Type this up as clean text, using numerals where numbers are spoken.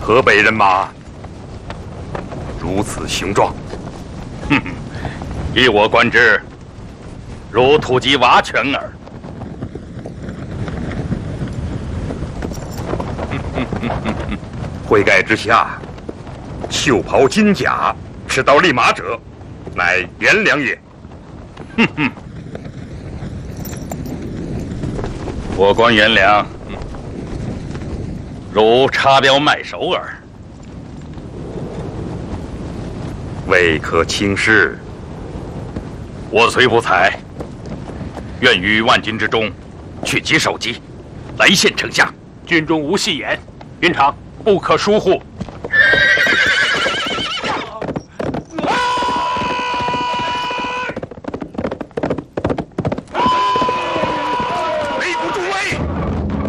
河北人马如此雄壮， 依我观之，如土鸡瓦犬耳。 灰盖之下，袖袍金甲，持刀立马者，乃颜良也。 我观颜良如插标卖首耳。 未可轻视。 我虽不才，愿于万军之中去其首级，来献丞相。 军中无戏言，云长不可疏忽。